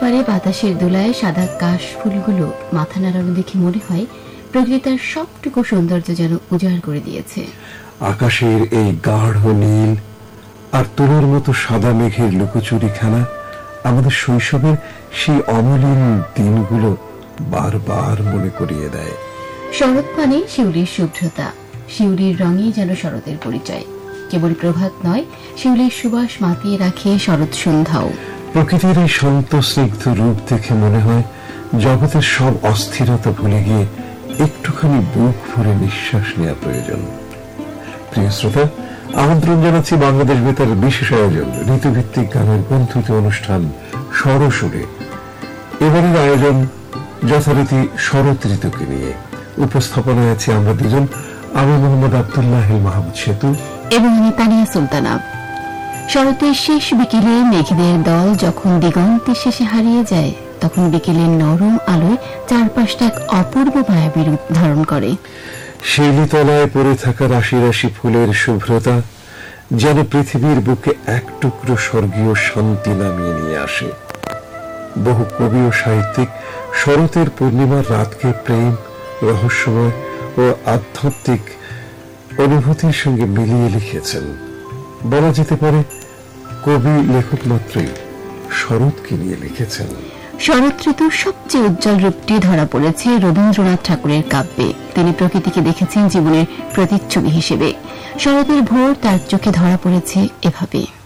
পারে বাতাসের দোলায় সাদা কাশ ফুলগুলো মাথা নাড়ানো দেখে মনে হয় প্রকৃতি তার সবটুকু সৌন্দর্য যেন উজাড় করে দিয়েছে। আকাশের এই গাঢ় নীল আর তোলার মতো সাদা মেঘের লুকোচুরি খেলা আমাদের শৈশবের সেই অমলিন দিনগুলো বারবার মনে করিয়ে দেয়। শরৎ মানে শিউলির শুভ্রতা, শিউলির রঙই যেন শরতের পরিচয়। কেবল প্রভাত নয়, শিউলির সুবাস মাতিয়ে রাখে শরৎ সন্ধ্যাও। প্রকৃতির এই শান্ত স্নিগ্ধ রূপ দেখে মনে হয় জগতের সব অস্থিরতা ভুলে গিয়ে একটুখানি বুক ভরে নিঃশ্বাস নেওয়া প্রয়োজন। প্রিয় শ্রোতা, আমন্ত্রণ জানাচ্ছি বাংলাদেশ বেতার বিশেষ আয়োজন ঋতুভিত্তিক গানের বন্ধুত্ব অনুষ্ঠান স্বরসুরে। এবারের আয়োজন যথারীতি শরৎ ঋতুকে নিয়ে। উপস্থাপনায় আছি আমরা দুজন, আমি মোহাম্মদ আব্দুল্লাহ মাহমুদ সেতু এবং আমি তানিয়া সুলতানা। শরতের শেষ বিকেলে মেঘেদের দল যখন দিগন্তের শেষে হারিয়ে যায়, তখন বিকেলের নরম আলোয় চারপাশটা এক অপূর্ব মায়াবী রূপ ধারণ করে। শিউলিতলায় পড়ে থাকা রাশি রাশি ফুলের শুভ্রতা যেন পৃথিবীর বুকে এক টুকরো স্বর্গীয় শান্তি নামিয়ে নিয়ে আসে। বহু কবি ও সাহিত্যিক শরতের পূর্ণিমার রাতকে প্রেম, রহস্যময় ও আধ্যাত্মিক অনুভূতির সঙ্গে মিলিয়ে লিখেছেন। বলা যেতে পারে কবি লেখক মাত্রই শরৎকে নিয়ে লিখেছেন। শরৎ ঋতুর সবচেয়ে উজ্জ্বল রূপটি ধরা পড়েছে রবীন্দ্রনাথ ঠাকুরের কাব্যে। তিনি প্রকৃতিকে দেখেছেন জীবনের প্রতিচ্ছবি হিসেবে। শরতের ভোর তার চোখে ধরা পড়েছে এভাবে।